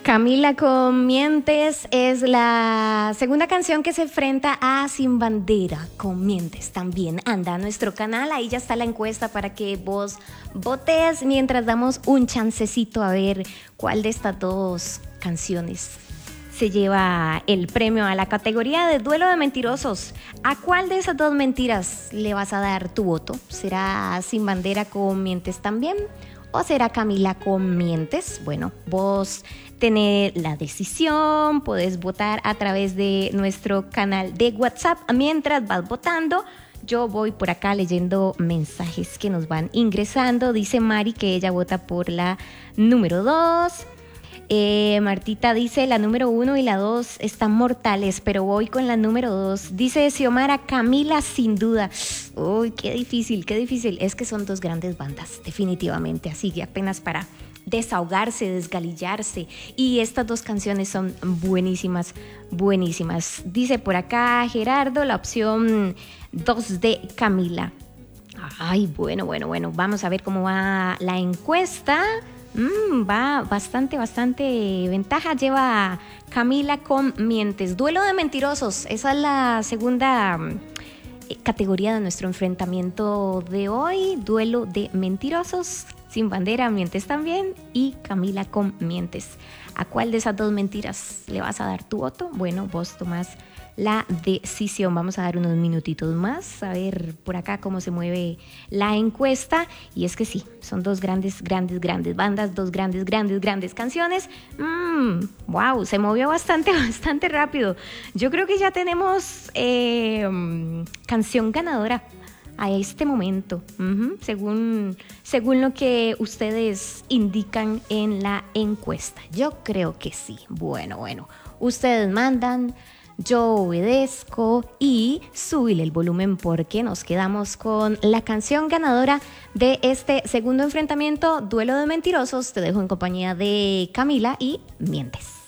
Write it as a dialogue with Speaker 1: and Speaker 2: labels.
Speaker 1: Camila con Mientes es la segunda canción que se enfrenta a Sin Bandera con Mientes. También anda a nuestro canal, ahí ya está la encuesta para que vos votes mientras damos un chancecito a ver cuál de estas dos canciones se lleva el premio a la categoría de Duelo de Mentirosos. ¿A cuál de esas dos mentiras le vas a dar tu voto? ¿Será Sin Bandera con Mientes también? ¿O será Camila con Mientes? Bueno, vos tenés la decisión, podés votar a través de nuestro canal de WhatsApp. Mientras vas votando, yo voy por acá leyendo mensajes que nos van ingresando. Dice Mari que ella vota por la número 2. Martita dice la número 1 y la 2 están mortales, pero voy con la número 2. Dice Xiomara, Camila sin duda. Uy, qué difícil. Es que son dos grandes bandas, definitivamente. Así que apenas para desahogarse, desgalillarse. Y estas dos canciones son buenísimas. Dice por acá Gerardo, la opción 2 de Camila. Ay, bueno. Vamos a ver cómo va la encuesta. Va bastante ventaja lleva Camila con Mientes. Duelo de Mentirosos, esa es la segunda categoría de nuestro enfrentamiento de hoy. Duelo de Mentirosos, Sin Bandera, Mientes también y Camila con Mientes. ¿A cuál de esas dos mentiras le vas a dar tu voto? Bueno, vos tomás la decisión. Vamos a dar unos minutitos más a ver por acá cómo se mueve la encuesta. Y es que sí, son dos grandes bandas, dos grandes canciones. Wow, se movió bastante rápido. Yo creo que ya tenemos canción ganadora a este momento, según lo que ustedes indican en la encuesta. Yo creo que sí. Bueno, ustedes mandan, yo obedezco y súbile el volumen porque nos quedamos con la canción ganadora de este segundo enfrentamiento, Duelo de Mentirosos. Te dejo en compañía de Camila y Mientes.